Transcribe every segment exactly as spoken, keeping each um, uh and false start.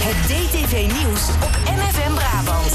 Het D T V-nieuws op M F M Brabant.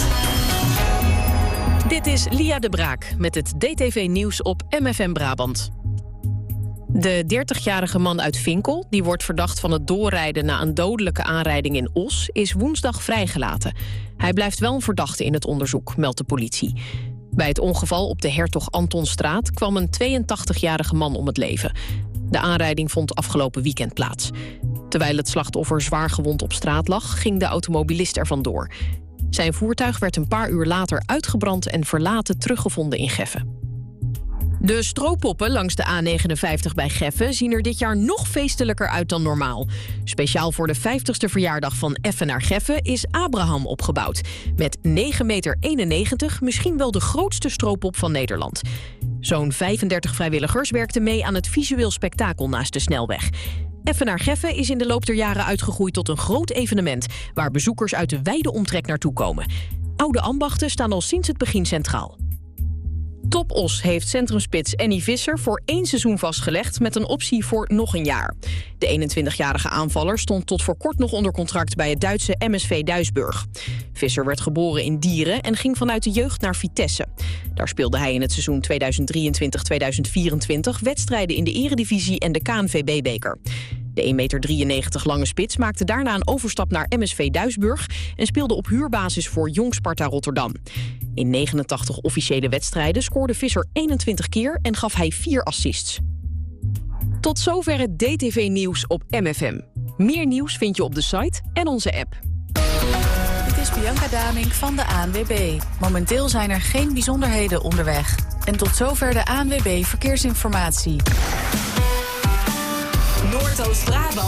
Dit is Lia de Braak met het D T V-nieuws op M F M Brabant. De dertigjarige man uit Vinkel, die wordt verdacht van het doorrijden na een dodelijke aanrijding in Os, is woensdag vrijgelaten. Hij blijft wel een verdachte in het onderzoek, meldt de politie. Bij het ongeval op de Hertog Antonstraat kwam een tweeëntachtigjarige man om het leven. De aanrijding vond afgelopen weekend plaats. Terwijl het slachtoffer zwaar gewond op straat lag, ging de automobilist er vandoor. Zijn voertuig werd een paar uur later uitgebrand en verlaten teruggevonden in Geffen. De strooppoppen langs de A negenenvijftig bij Geffen zien er dit jaar nog feestelijker uit dan normaal. Speciaal voor de vijftigste verjaardag van Effen naar Geffen is Abraham opgebouwd. Met negen meter eenennegentig, misschien wel de grootste stroopop van Nederland. Zo'n vijfendertig vrijwilligers werkten mee aan het visueel spektakel naast de snelweg. Effen naar Geffen is in de loop der jaren uitgegroeid tot een groot evenement, waar bezoekers uit de wijde omtrek naartoe komen. Oude ambachten staan al sinds het begin centraal. Topos heeft centrumspits Annie Visser voor één seizoen vastgelegd met een optie voor nog een jaar. De eenentwintigjarige aanvaller stond tot voor kort nog onder contract bij het Duitse M S V Duisburg. Visser werd geboren in Dieren en ging vanuit de jeugd naar Vitesse. Daar speelde hij in het seizoen tweeduizend drieëntwintig tweeduizend vierentwintig wedstrijden in de Eredivisie en de K N V B-beker. De één meter drieënnegentig lange spits maakte daarna een overstap naar M S V Duisburg en speelde op huurbasis voor Jong Sparta Rotterdam. In negenentachtig officiële wedstrijden scoorde Visser eenentwintig keer en gaf hij vier assists. Tot zover het D T V-nieuws op M F M. Meer nieuws vind je op de site en onze app. Het is Bianca Damink van de A N W B. Momenteel zijn er geen bijzonderheden onderweg. En tot zover de A N W B Verkeersinformatie. Noordoost-Brabant.